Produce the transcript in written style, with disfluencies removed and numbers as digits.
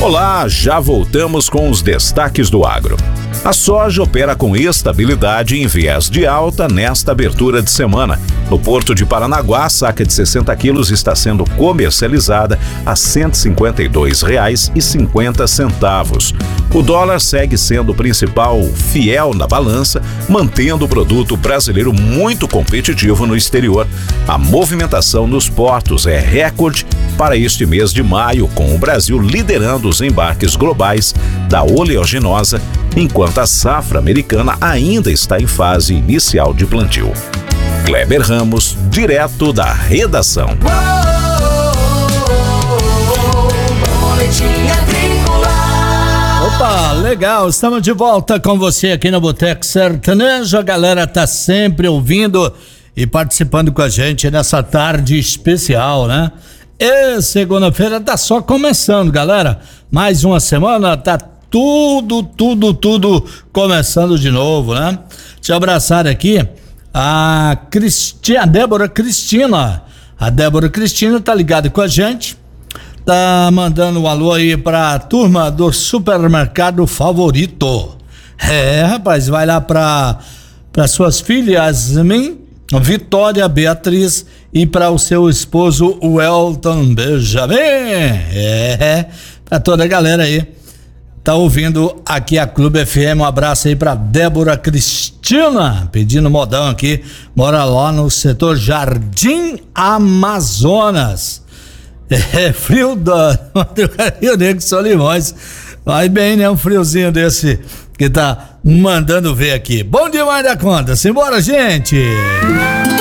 Olá, já voltamos com os destaques do agro. A soja opera com estabilidade em viés de alta nesta abertura de semana. No Porto de Paranaguá, a saca de 60 quilos está sendo comercializada a R$ 152,50. O dólar segue sendo o principal fiel na balança, mantendo o produto brasileiro muito competitivo no exterior. A movimentação nos portos é recorde para este mês de maio, com o Brasil liderando os embarques globais da oleaginosa, enquanto a safra americana ainda está em fase inicial de plantio. Kleber Ramos, direto da redação. Opa, legal, estamos de volta com você aqui no Boteco Sertanejo. A galera tá sempre ouvindo e participando com a gente nessa tarde especial, né? E segunda-feira tá só começando, galera. Mais uma semana, tá tudo começando de novo, né? Deixa eu abraçar aqui a Débora Cristina. A Débora Cristina tá ligada com a gente, tá mandando um alô aí pra turma do supermercado Favorito. Rapaz, vai lá pra suas filhas, Vitória, Beatriz e para o seu esposo Welton Benjamin. Pra toda a galera aí tá ouvindo aqui a Clube FM. Um abraço aí pra Débora Cristina, pedindo modão aqui, mora lá no setor Jardim Amazonas. Frio da Rio Negro Solimões. Vai bem, né? Um friozinho desse que tá mandando ver aqui. Bom demais da conta. Simbora, gente!